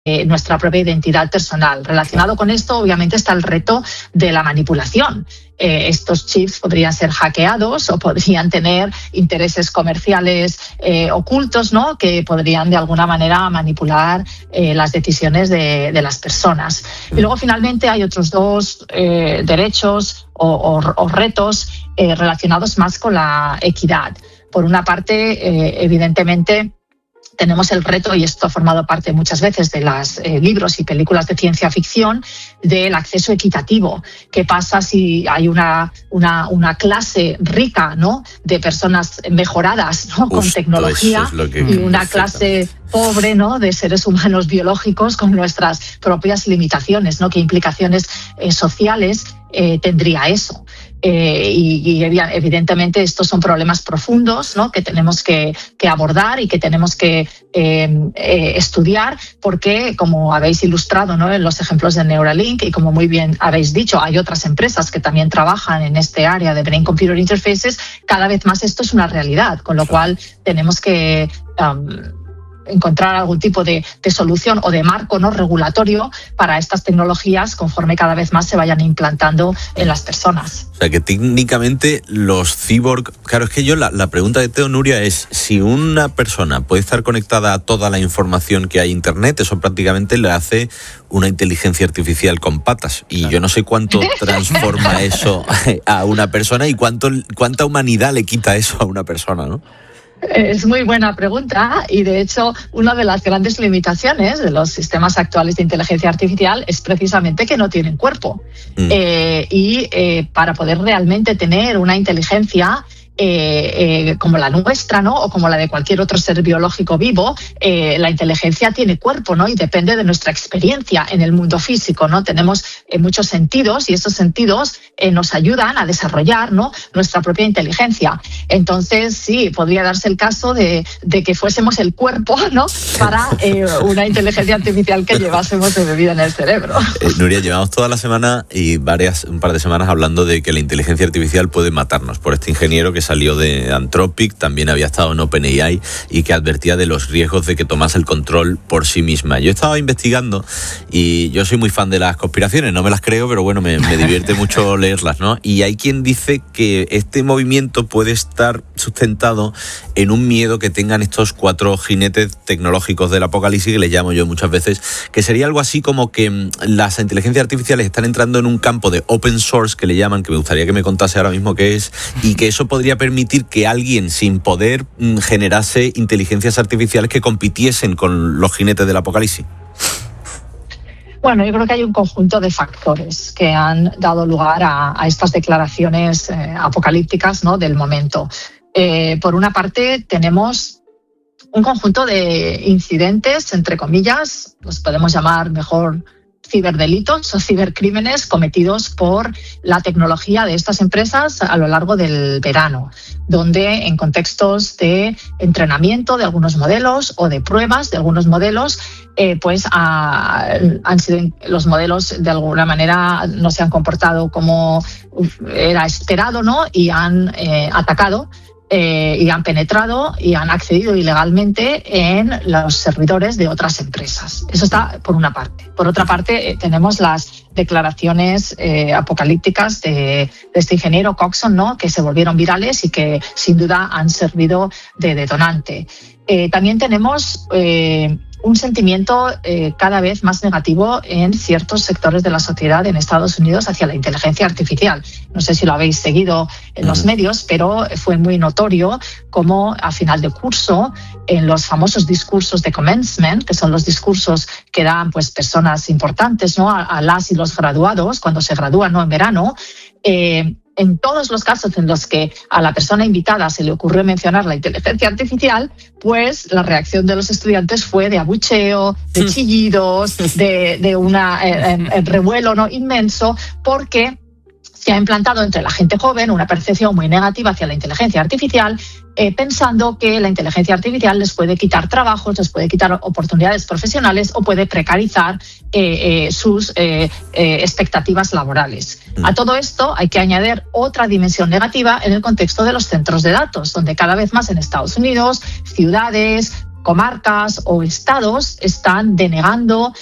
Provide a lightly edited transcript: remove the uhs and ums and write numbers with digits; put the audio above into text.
nuestra propia identidad personal. Relacionado con esto, obviamente, está el reto de la manipulación. Estos chips podrían ser hackeados o podrían tener intereses comerciales ocultos, ¿no?, que podrían de alguna manera manipular las decisiones de las personas. Y luego, finalmente, hay otros dos derechos o retos relacionados más con la equidad. Por una parte, evidentemente, tenemos el reto, y esto ha formado parte muchas veces de los libros y películas de ciencia ficción, del acceso equitativo. ¿Qué pasa si hay una clase rica, ¿no?, de personas mejoradas, ¿no?, con tecnología, y una clase pobre, ¿no?, de seres humanos biológicos con nuestras propias limitaciones, ¿no? ¿Qué implicaciones sociales tendría eso? Y evidentemente estos son problemas profundos, ¿no?, que tenemos que abordar y que tenemos que estudiar, porque, como habéis ilustrado, ¿no?, en los ejemplos de Neuralink, y como muy bien habéis dicho, hay otras empresas que también trabajan en este área de Brain Computer Interfaces. Cada vez más esto es una realidad, con lo cual tenemos que encontrar algún tipo de solución o de marco, ¿no?, regulatorio para estas tecnologías, conforme cada vez más se vayan implantando en las personas. O sea, que técnicamente los cyborg... Claro, es que yo la pregunta de Teo, Nuria, es si una persona puede estar conectada a toda la información que hay en Internet, eso prácticamente le hace una inteligencia artificial con patas. Y yo no sé cuánto transforma eso a una persona y cuánta humanidad le quita eso a una persona, ¿no? Es muy buena pregunta, y de hecho una de las grandes limitaciones de los sistemas actuales de inteligencia artificial es precisamente que no tienen cuerpo. Para poder realmente tener una inteligencia como la nuestra, ¿no?, o como la de cualquier otro ser biológico vivo, la inteligencia tiene cuerpo, ¿no?, y depende de nuestra experiencia en el mundo físico, ¿no? Tenemos muchos sentidos, y esos sentidos nos ayudan a desarrollar, ¿no?, nuestra propia inteligencia. Entonces, sí, podría darse el caso de que fuésemos el cuerpo, ¿no?, para una inteligencia artificial que llevásemos embebida en el cerebro. Nuria, llevamos toda la semana y un par de semanas hablando de que la inteligencia artificial puede matarnos, por este ingeniero que salió de Anthropic, también había estado en OpenAI, y que advertía de los riesgos de que tomase el control por sí misma. Yo estaba investigando, y yo soy muy fan de las conspiraciones, no me las creo, pero bueno, me divierte mucho leerlas, ¿no? Y hay quien dice que este movimiento puede estar sustentado en un miedo que tengan estos 4 jinetes tecnológicos del apocalipsis, que les llamo yo muchas veces, que sería algo así como que las inteligencias artificiales están entrando en un campo de open source, que le llaman, que me gustaría que me contase ahora mismo qué es, y que eso podría permitir que alguien sin poder generase inteligencias artificiales que compitiesen con los jinetes del apocalipsis. Bueno, yo creo que hay un conjunto de factores que han dado lugar a estas declaraciones apocalípticas, ¿no?, del momento. Por una parte, tenemos un conjunto de incidentes, entre comillas, los podemos llamar mejor ciberdelitos o cibercrímenes cometidos por la tecnología de estas empresas a lo largo del verano, donde en contextos de entrenamiento de algunos modelos o de pruebas de algunos modelos, han sido los modelos de alguna manera no se han comportado como era esperado, ¿no?, y han atacado y han penetrado y han accedido ilegalmente en los servidores de otras empresas. Eso está por una parte. Por otra parte, tenemos las declaraciones apocalípticas de este ingeniero Coxon, ¿no?, que se volvieron virales y que sin duda han servido de detonante. También tenemos un sentimiento cada vez más negativo en ciertos sectores de la sociedad en Estados Unidos hacia la inteligencia artificial. No sé si lo habéis seguido en los medios, pero fue muy notorio cómo a final de curso, en los famosos discursos de commencement, que son los discursos que dan pues personas importantes, ¿no?, a las y los graduados cuando se gradúan, ¿no?, en verano, en todos los casos en los que a la persona invitada se le ocurrió mencionar la inteligencia artificial, pues la reacción de los estudiantes fue de abucheo, de chillidos, de un revuelo, ¿no?, inmenso, porque se ha implantado entre la gente joven una percepción muy negativa hacia la inteligencia artificial, pensando que la inteligencia artificial les puede quitar trabajos, les puede quitar oportunidades profesionales o puede precarizar sus expectativas laborales. A todo esto hay que añadir otra dimensión negativa en el contexto de los centros de datos, donde cada vez más en Estados Unidos, ciudades, comarcas o estados están denegando